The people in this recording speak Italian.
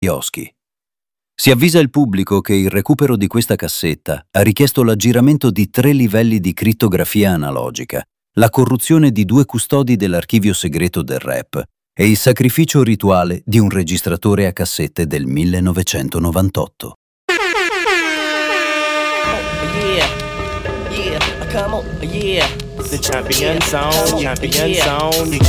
chioschi. Si avvisa il pubblico che il recupero di questa cassetta ha richiesto l'aggiramento di 3 livelli di crittografia analogica, la corruzione di 2 custodi dell'archivio segreto del rap e il sacrificio rituale di un registratore a cassette del 1998. Yeah, come on, yeah. The champion sound, champion sound.